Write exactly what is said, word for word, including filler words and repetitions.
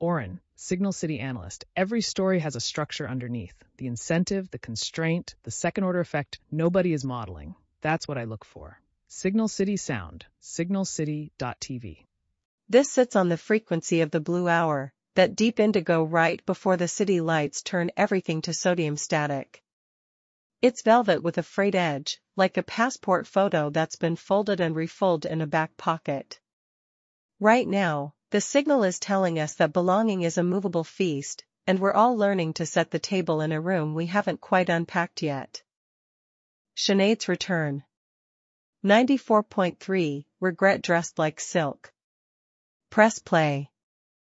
Oren, Signal City analyst. Every story has a structure underneath. The incentive, the constraint, the second-order effect nobody is modeling. That's what I look for. Signal City Sound, signal city dot t v. This sits on the frequency of the blue hour, that deep indigo right before the city lights turn everything to sodium static. It's velvet with a frayed edge, like a passport photo that's been folded and refolded in a back pocket. Right now, the signal is telling us that belonging is a movable feast, and we're all learning to set the table in a room we haven't quite unpacked yet. Sinead's return. ninety-four point three, regret dressed like silk. Press play.